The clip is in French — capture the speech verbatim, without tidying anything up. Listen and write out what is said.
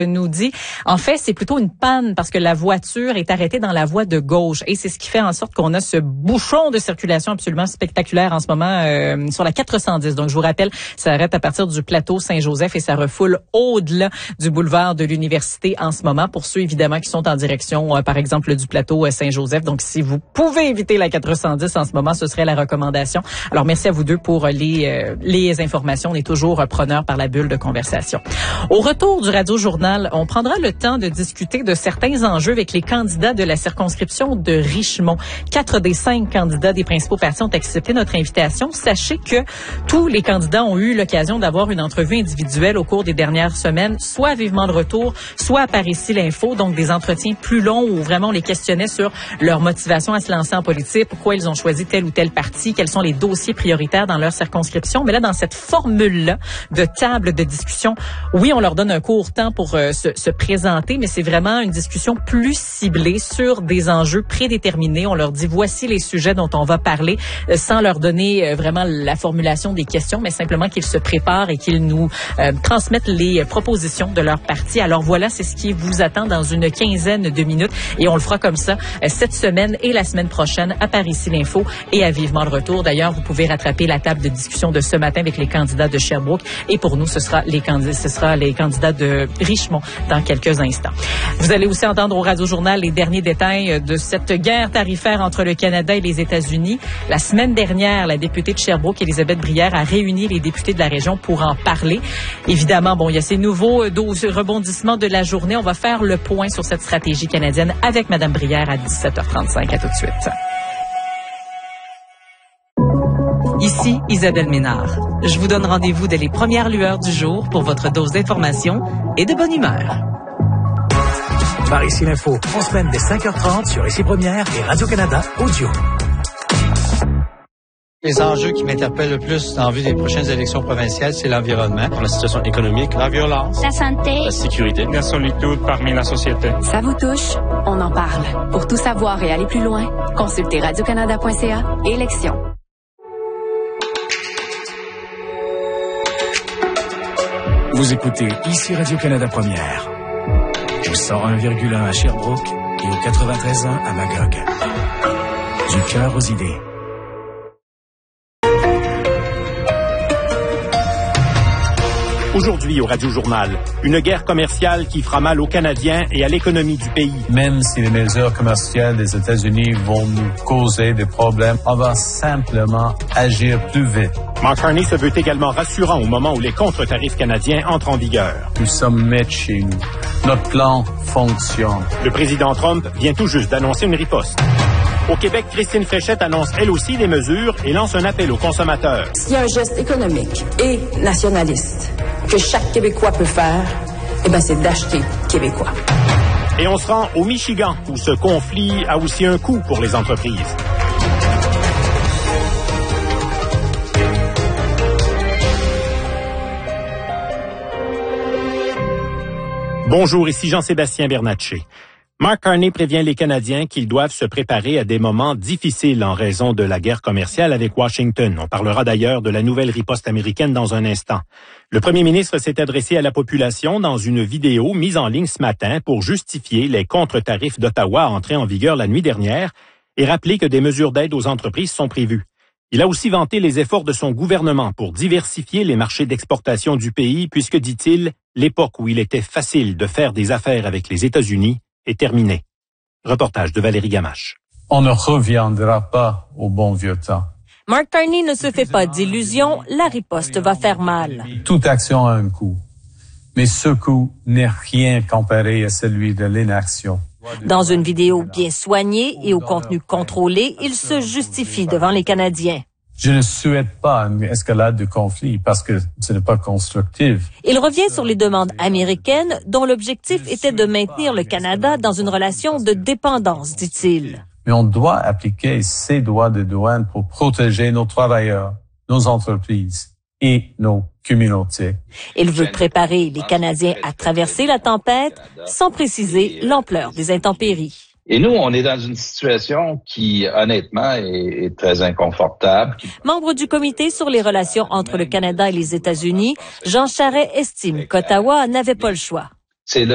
nous dit, en fait, c'est plutôt une panne parce que la voiture est arrêtée dans la voie de gauche et c'est ce qui fait en sorte qu'on a ce bouchon de circulation absolument spectaculaire en ce moment euh, sur la quatre cent dix. Donc, je vous rappelle, ça arrête à partir du plateau Saint-Joseph et ça refoule au-delà du boulevard de l'Université en ce moment pour ceux, évidemment, qui sont en direction, euh, par exemple, du plateau euh, Saint-Joseph. Donc, si vous pouvez éviter la quatre cent dix en ce moment, ce serait la recommandation. Alors, merci à vous deux pour les, euh, les informations. On est toujours euh, preneurs par la bulle de conversation. Au retour du Radio-Journal, on prendra le temps de discuter de certains enjeux avec les candidats de la circonscription de Richmond. Quatre des cinq candidats des principaux partis ont accepté notre invitation. Sachez que tous les candidats ont eu l'occasion d'avoir une entrevue individuelle au cours des dernières semaines, soit à Vivement le Retour, soit à Par ici l'info, donc des entretiens plus longs où vraiment on les questionnait sur leur motivation à se lancer en politique, pourquoi ils ont choisi tel ou tel parti, quels sont les dossiers prioritaires dans leur circonscription. Mais là, dans cette formule-là de table de discussion, oui, on leur donne un court temps pour euh, se, se présenter, mais c'est vraiment une discussion plus ciblée sur des enjeux prédéterminés. On leur dit voici les sujets dont on va parler, euh, sans leur donner euh, vraiment la formulation des questions, mais simplement qu'ils se préparent et qu'ils nous euh, transmettent les propositions de leur parti. Alors voilà, c'est ce qui vous attend dans une quinzaine de minutes et on le fera comme ça euh, cette semaine et la semaine prochaine à Par ici l'info et à Vivement le Retour. D'ailleurs, vous pouvez rattraper la table de discussion de ce matin avec les candidats de Sherbrooke et pour nous, ce sera les candidats, ce sera les candidats de Richmond dans quelques instants. Vous allez aussi entendre au Radio-Journal les derniers détails de cette guerre tarifaire entre le Canada et les États-Unis. La semaine dernière, la députée de Sherbrooke, Élisabeth Brière, a réuni les députés de la région pour en parler. Évidemment, bon, il y a ces nouveaux rebondissements de la journée. On va faire le point sur cette stratégie canadienne avec Mme Brière à dix-sept heures trente-cinq. À tout de suite. Ici Isabelle Ménard. Je vous donne rendez-vous dès les premières lueurs du jour pour votre dose d'information et de bonne humeur. Par ici l'info, en semaine dès cinq heures trente sur Ici Première et Radio-Canada Audio. Les enjeux qui m'interpellent le plus en vue des prochaines élections provinciales, c'est l'environnement, la situation économique, la violence, la santé, la sécurité, la solitude parmi la société. Ça vous touche? On en parle. Pour tout savoir et aller plus loin, consultez radio canada point c a. Élections. Vous écoutez Ici Radio-Canada Première. Au cent un virgule un à Sherbrooke et au quatre-vingt-treize point un à Magog. Du cœur aux idées. Aujourd'hui au Radio-Journal, une guerre commerciale qui fera mal aux Canadiens et à l'économie du pays. Même si les mesures commerciales des États-Unis vont nous causer des problèmes, on va simplement agir plus vite. Mark Carney se veut également rassurant au moment où les contre-tarifs canadiens entrent en vigueur. Nous sommes maîtres chez nous. Notre plan fonctionne. Le président Trump vient tout juste d'annoncer une riposte. Au Québec, Christine Fréchette annonce elle aussi des mesures et lance un appel aux consommateurs. S'il y a un geste économique et nationaliste que chaque Québécois peut faire, eh ben c'est d'acheter québécois. Et on se rend au Michigan, où ce conflit a aussi un coût pour les entreprises. Bonjour, ici Jean-Sébastien Bernatchez. Mark Carney prévient les Canadiens qu'ils doivent se préparer à des moments difficiles en raison de la guerre commerciale avec Washington. On parlera d'ailleurs de la nouvelle riposte américaine dans un instant. Le premier ministre s'est adressé à la population dans une vidéo mise en ligne ce matin pour justifier les contre-tarifs d'Ottawa entrés en vigueur la nuit dernière et rappeler que des mesures d'aide aux entreprises sont prévues. Il a aussi vanté les efforts de son gouvernement pour diversifier les marchés d'exportation du pays puisque, dit-il, l'époque où il était facile de faire des affaires avec les États-Unis est terminée. Reportage de Valérie Gamache. On ne reviendra pas au bon vieux temps. Mark Carney ne se fait pas d'illusions, la riposte va faire mal. Toute action a un coût, mais ce coût n'est rien comparé à celui de l'inaction. Dans une vidéo bien soignée et au contenu contrôlé, il se justifie devant les Canadiens. Je ne souhaite pas une escalade de conflit parce que ce n'est pas constructif. Il revient sur les demandes américaines dont l'objectif était de maintenir le Canada dans une relation de dépendance, dit-il. Mais on doit appliquer ces droits de douane pour protéger nos travailleurs, nos entreprises et nos communautés. Il veut préparer les Canadiens à traverser la tempête sans préciser l'ampleur des intempéries. Et nous, on est dans une situation qui, honnêtement, est, est très inconfortable. Membre du comité sur les relations entre le Canada et les États-Unis, Jean Charest estime qu'Ottawa n'avait pas le choix. C'est le